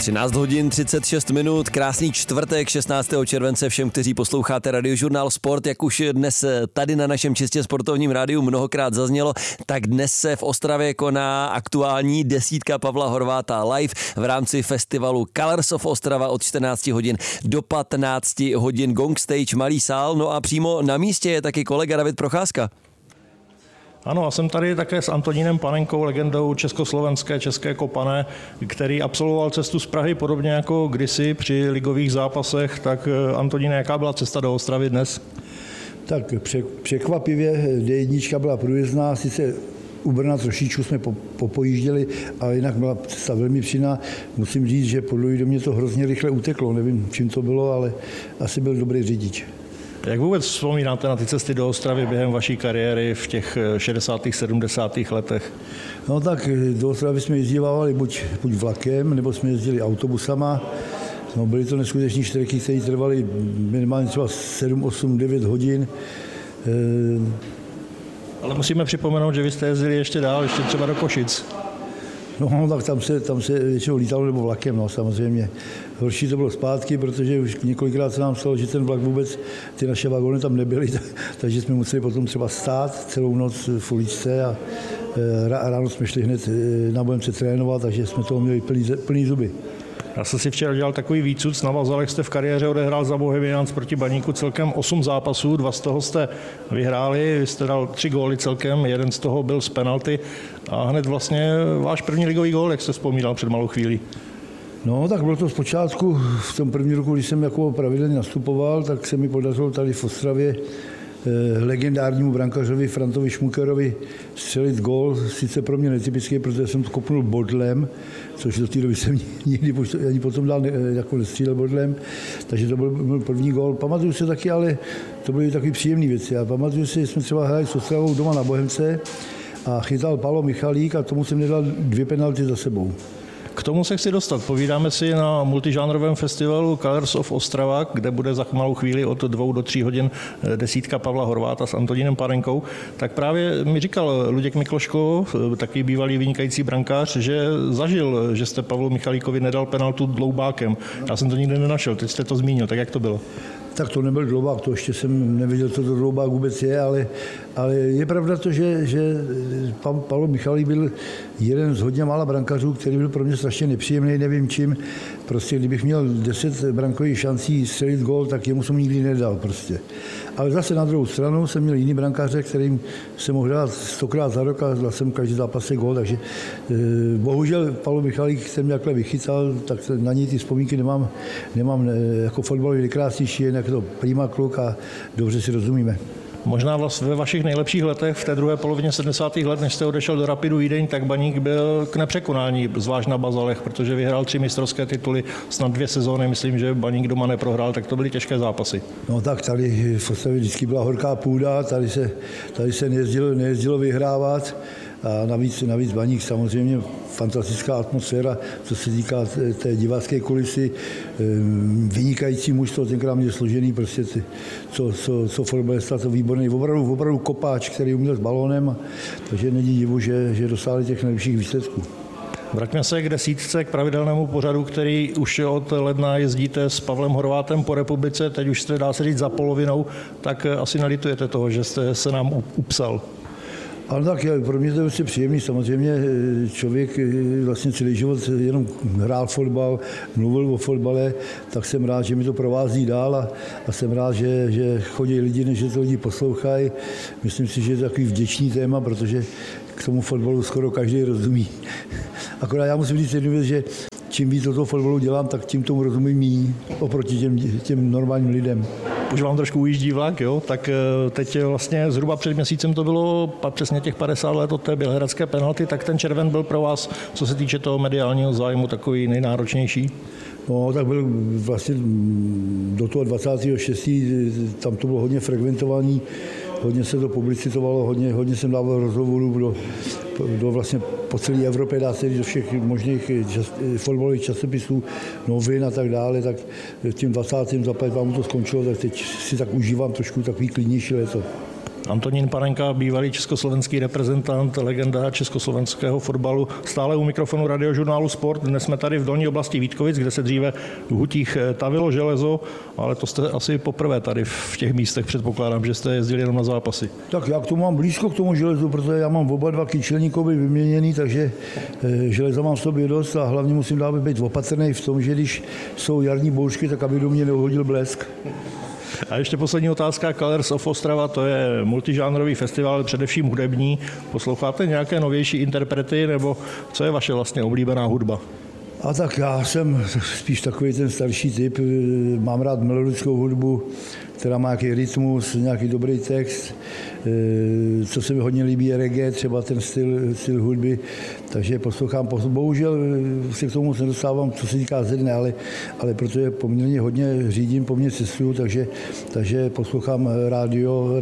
13 hodin 36 minut, krásný čtvrtek 16. července všem, kteří posloucháte Radiožurnál Sport. Jak už dnes tady na našem čistě sportovním rádiu mnohokrát zaznělo, tak dnes se v Ostravě koná aktuální desítka Pavla Horváta live v rámci festivalu Colors of Ostrava od 14 hodin do 15 hodin. Gong Stage, malý sál, no a přímo na místě je taky kolega David Procházka. Ano, a jsem tady také s Antonínem Panenkou, legendou české kopané, který absolvoval cestu z Prahy podobně jako kdysi při ligových zápasech. Tak Antoníne, jaká byla cesta do Ostravy dnes? Tak překvapivě D1 byla průjezdná, sice u Brna trošičku jsme popojížděli, ale jinak byla cesta velmi příjemná. Musím říct, že po dlouhé době to hrozně rychle uteklo, nevím, čím to bylo, ale asi byl dobrý řidič. Jak vůbec vzpomínáte na ty cesty do Ostravy během vaší kariéry v těch 60. 70. letech? No tak do Ostravy jsme jezdívali buď vlakem, nebo jsme jezdili autobusama. No, byly to neskutečné čtvrky, které trvaly minimálně třeba 7, 8, 9 hodin. Ale musíme připomenout, že vy jste jezdili ještě dál, ještě třeba do Košic. No, tak tam se většinou lítalo nebo vlakem, no, samozřejmě. Horší to bylo zpátky, protože už několikrát se nám stalo, že ten vlak vůbec, ty naše vagóny tam nebyly, takže jsme museli potom třeba stát celou noc v uličce a ráno jsme šli hned na Bohemce trénovat, takže jsme toho měli plný zuby. Já jsem si včera dělal takový výcuc, na vazalech jste v kariéře odehrál za Bohemians proti Baníku celkem 8 zápasů, 2 z toho jste vyhráli, vy jste dal 3 góly celkem, jeden z toho byl z penalty a hned vlastně váš první ligový gól, jak jste vzpomínal před malou chvílí. No, tak bylo to zpočátku, v tom první roku, když jsem jako pravidelně nastupoval, tak se mi podařilo tady v Ostravě legendárnímu brankařovi Frantovi Šmukerovi střelit gól, sice pro mě netypický, protože jsem to kopnul bodlem, což do té doby jsem nikdy ani potom dál jako nestřílel bodlem, takže to byl první gól. Pamatuju se taky, ale to byly takové příjemné věci. A pamatuju si, že jsme třeba hráli s Ostravou doma na Bohemce a chytal Paolo Michalík a tomu jsem nedal 2 penalty za sebou. K tomu se chci dostat. Povídáme si na multižánrovém festivalu Colors of Ostrava, kde bude za malou chvíli od 2 do 3 hodin desítka Pavla Horváta s Antonínem Panenkou. Tak právě mi říkal Luděk Mikloško, taky bývalý vynikající brankář, že zažil, že jste Pavlu Michalíkovi nedal penaltu dloubákem. Já jsem to nikdy nenašel, teď jste to zmínil, tak jak to bylo? Tak to nebyl dloubák, to ještě jsem nevěděl, co to dloubák vůbec je, ale je pravda to, že Pavel Michalík byl jeden z hodně mála brankařů, který byl pro mě strašně nepříjemný, nevím čím. Prostě kdybych měl 10 brankových šancí střelit gól, tak jemu jsem nikdy nedal prostě. Ale zase na druhou stranu jsem měl jiný brankáře, kterým jsem mohl dát 100krát za rok a dal jsem každý zápase gól, takže bohužel Pavel Michalík jsem nějak vychytal, tak na něj ty vzpomínky nemám jako fotbalový nejkrásnější, jinak to prima kluk a dobře si rozumíme. Možná ve vašich nejlepších letech, v té druhé polovině 70. let, než jste odešel do Rapidu Vídeň, tak Baník byl k nepřekonání, zvlášť na bazalech, protože vyhrál 3 mistrovské tituly, snad 2 sezóny, myslím, že Baník doma neprohrál, tak to byly těžké zápasy. No tak tady v Ostravě vždycky byla horká půda, tady se nejezdilo vyhrávat. A navíc Baník samozřejmě fantastická atmosféra, co se týká té divácké kulisy, vynikající mužstvo, tenkrát měl složený prostě co fotbalista, to výborný, opravdu kopáč, který uměl s balónem, takže není divu, že dosáhli těch nejlepších výsledků. Vraťme se k desítce, k pravidelnému pořadu, který už od ledna jezdíte s Pavlem Horvátem po republice, teď už jste, dá se říct, za polovinou, tak asi nalitujete toho, že jste se nám upsal. Ale tak pro mě to je vlastně příjemný. Samozřejmě člověk vlastně celý život jenom hrál fotbal, mluvil o fotbale, tak jsem rád, že mi to provází dál a jsem rád, že chodí lidi, že to lidi poslouchají. Myslím si, že je to takový vděčný téma, protože k tomu fotbalu skoro každý rozumí. Akorát já musím říct jednu věc, že čím víc toho fotbalu dělám, tak tím tomu rozumím méně oproti těm normálním lidem. Už vám trošku ujíždí vlak, jo? Tak teď vlastně zhruba před měsícem to bylo přesně těch 50 let od té bělehradské penalty, tak ten červen byl pro vás, co se týče toho mediálního zájmu, takový nejnáročnější? No, tak byl vlastně do toho 26. tam to bylo hodně frekventovaný, hodně se to publicitovalo, hodně jsem dával rozhovorů do vlastně po celé Evropě, dá se říct, do všech možných fotbalových časopisů, novin a tak dále, tak tím 20. zaplať vám to skončilo, tak teď si tak užívám trošku takový klidnější léto. Antonín Panenka, bývalý československý reprezentant, legenda československého fotbalu, stále u mikrofonu Radiožurnálu Sport. Dnes jsme tady v dolní oblasti Vítkovic, kde se dříve v hutích tavilo železo, ale to jste asi poprvé tady v těch místech, předpokládám, že jste jezdili jenom na zápasy. Tak já k tomu mám blízko k tomu železu, protože já mám oba dva kyčelníkovi vyměněný, takže železa mám v sobě dost a hlavně musím dál být opatrný v tom, že když jsou jarní bouřky, tak aby do mě neuhodil blesk. A ještě poslední otázka. Colors of Ostrava, to je multižánrový festival, především hudební. Posloucháte nějaké novější interprety, nebo co je vaše vlastně oblíbená hudba? A tak já jsem spíš takový ten starší typ. Mám rád melodickou hudbu, která má nějaký rytmus, nějaký dobrý text. Co se mi hodně líbí je reggae, třeba ten styl hudby, takže poslouchám. Bohužel se k tomu moc nedostávám, co se týká ze dne, ale protože poměrně hodně řídím, poměrně cestuju, takže poslouchám rádio,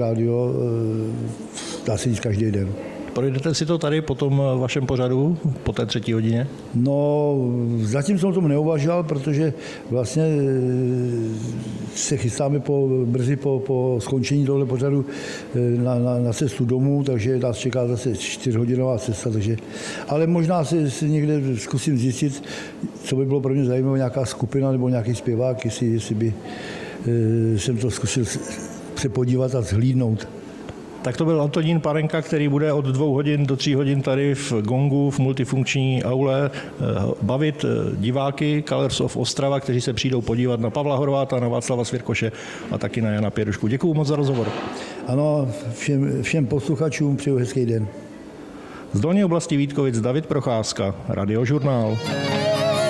dá se říct každý den. Projdete si to tady po tom vašem pořadu, po té 3. hodině? No, zatím jsem o tom neuvažoval, protože vlastně se chystáme brzy po skončení tohle pořadu na cestu domů, takže nás čeká zase 4hodinová cesta, ale možná si někde zkusím zjistit, co by bylo pro mě zajímavé, nějaká skupina nebo nějaký zpěvák, jestli by jsem to zkusil se podívat a zhlídnout. Tak to byl Antonín Panenka, který bude od 2 hodin do 3 hodin tady v Gongu, v multifunkční aule, bavit diváky Colors of Ostrava, kteří se přijdou podívat na Pavla Horváta, na Václava Svěrkoše a taky na Jana Pěrušku. Děkuju moc za rozhovor. Ano, všem posluchačům přeju hezký den. Z dolní oblasti Vítkovic David Procházka, Radiožurnál.